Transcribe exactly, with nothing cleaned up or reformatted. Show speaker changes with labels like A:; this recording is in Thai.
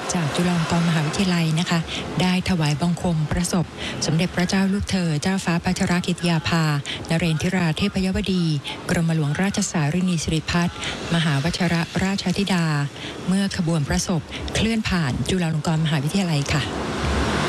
A: จากจุฬาลงกรณ์มหาวิทยาลัยนะคะได้ถวายบังคมประสบสมเด็จพระเจ้าลูกเธอเจ้าฟ้าพัชรกิติยาภานเรนทิราเทพยวดีกรมหลวงราชสารินีสิริพัฒน์มหาวชิรราชธิดาเมื่อขบวนประสบเคลื่อนผ่านจุฬาลงกรณ์มหาวิทยาลัยค่ะ